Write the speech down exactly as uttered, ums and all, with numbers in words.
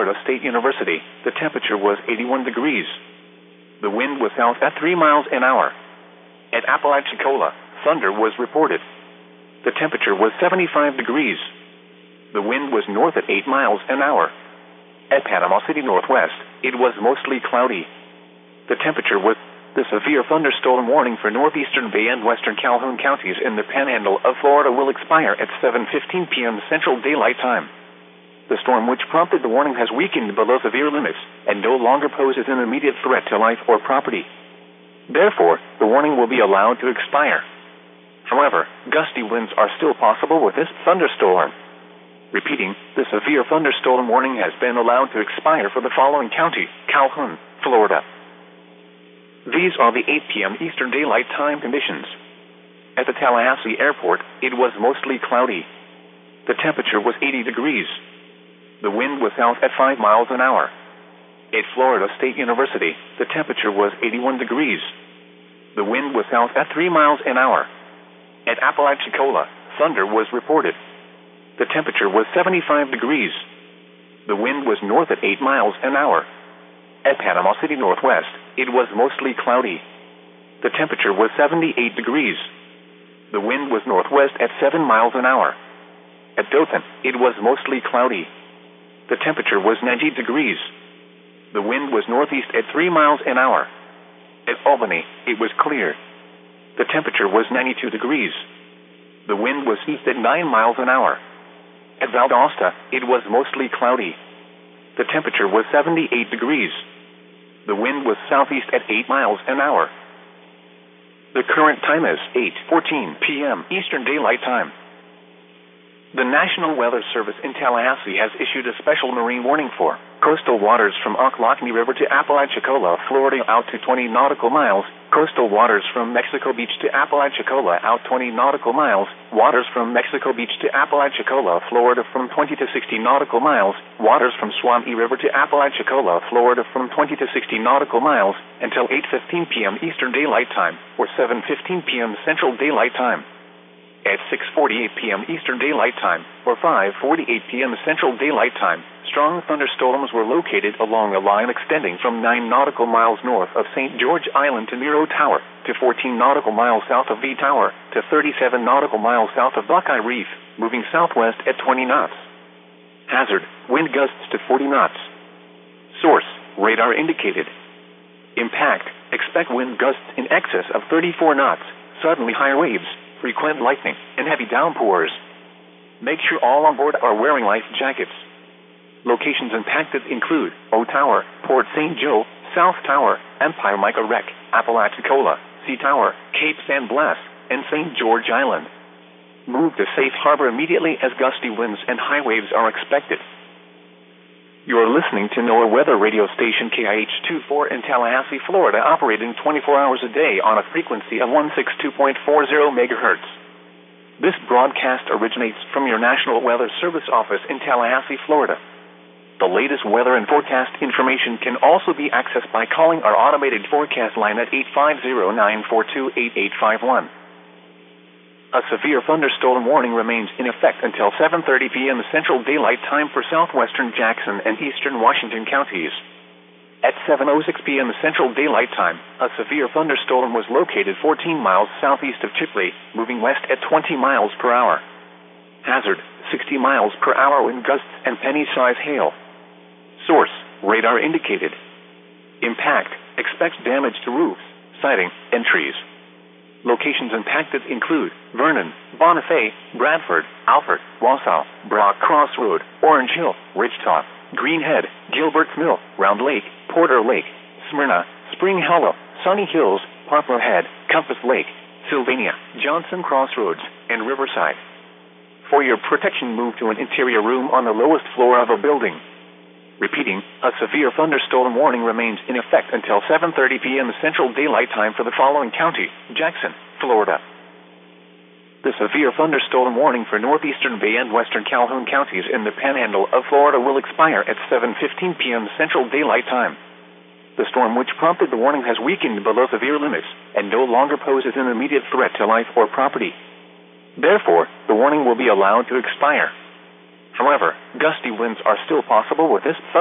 Florida State University, the temperature was eighty-one degrees. The wind was south at three miles an hour. At Apalachicola, thunder was reported. The temperature was seventy-five degrees. The wind was north at eight miles an hour. At Panama City Northwest, it was mostly cloudy. The temperature was the severe thunderstorm warning for northeastern Bay and western Calhoun counties in the panhandle of Florida will expire at seven fifteen p.m. Central Daylight Time. The storm which prompted the warning has weakened below severe limits and no longer poses an immediate threat to life or property. Therefore, the warning will be allowed to expire. However, gusty winds are still possible with this thunderstorm. Repeating, the severe thunderstorm warning has been allowed to expire for the following county, Calhoun, Florida. These are the eight p.m. Eastern Daylight Time conditions. At the Tallahassee Airport, it was mostly cloudy. The temperature was eighty degrees. The wind was south at five miles an hour. At Florida State University, the temperature was eighty-one degrees. The wind was south at three miles an hour. At Apalachicola, thunder was reported. The temperature was seventy-five degrees. The wind was north at eight miles an hour. At Panama City Northwest, it was mostly cloudy. The temperature was seventy-eight degrees. The wind was northwest at seven miles an hour. At Dothan, it was mostly cloudy. The temperature was ninety degrees. The wind was northeast at three miles an hour. At Albany, it was clear. The temperature was ninety-two degrees. The wind was east at nine miles an hour. At Valdosta, it was mostly cloudy. The temperature was seventy-eight degrees. The wind was southeast at eight miles an hour. The current time is eight fourteen p.m. Eastern Daylight Time. The National Weather Service in Tallahassee has issued a special marine warning for coastal waters from Ocklawaha River to Apalachicola, Florida out to twenty nautical miles, coastal waters from Mexico Beach to Apalachicola out twenty nautical miles, waters from Mexico Beach to Apalachicola, Florida from twenty to sixty nautical miles, waters from Suwannee River to Apalachicola, Florida from twenty to sixty nautical miles, until eight fifteen p.m. Eastern Daylight Time, or seven fifteen p.m. Central Daylight Time. At six forty-eight p.m. Eastern Daylight Time, or five forty-eight p.m. Central Daylight Time, strong thunderstorms were located along a line extending from nine nautical miles north of Saint George Island to Nero Tower, to fourteen nautical miles south of V Tower, to thirty-seven nautical miles south of Buckeye Reef, moving southwest at twenty knots. Hazard, wind gusts to forty knots. Source, radar indicated. Impact, expect wind gusts in excess of thirty-four knots, suddenly higher waves, frequent lightning, and heavy downpours. Make sure all on board are wearing life jackets. Locations impacted include O Tower, Port Saint Joe, South Tower, Empire Mica Wreck, Apalachicola, Sea Tower, Cape San Blas, and Saint George Island. Move to safe harbor immediately as gusty winds and high waves are expected. You are listening to NOAA Weather Radio Station K I H twenty-four in Tallahassee, Florida, operating twenty-four hours a day on a frequency of one sixty-two point four zero megahertz. This broadcast originates from your National Weather Service office in Tallahassee, Florida. The latest weather and forecast information can also be accessed by calling our automated forecast line at eight five zero, nine four two, eight eight five one. A severe thunderstorm warning remains in effect until seven thirty p.m. Central Daylight Time for southwestern Jackson and eastern Washington counties. At seven oh six p.m. Central Daylight Time, a severe thunderstorm was located fourteen miles southeast of Chipley, moving west at twenty miles per hour. Hazard, sixty miles per hour wind gusts and penny-size hail. Source, radar indicated. Impact, expects damage to roofs, siding, and trees. Locations impacted include Vernon, Bonifay, Bradford, Alfred, Wausau, Brock Crossroad, Orange Hill, Ridgetop, Greenhead, Gilbert's Mill, Round Lake, Porter Lake, Smyrna, Spring Hollow, Sunny Hills, Poplar Head, Compass Lake, Sylvania, Johnson Crossroads, and Riverside. For your protection, move to an interior room on the lowest floor of a building. Repeating, a severe thunderstorm warning remains in effect until seven thirty p.m. Central Daylight Time for the following county, Jackson, Florida. The severe thunderstorm warning for northeastern Bay and western Calhoun counties in the panhandle of Florida will expire at seven fifteen p.m. Central Daylight Time. The storm which prompted the warning has weakened below severe limits and no longer poses an immediate threat to life or property. Therefore, the warning will be allowed to expire. However, gusty winds are still possible with this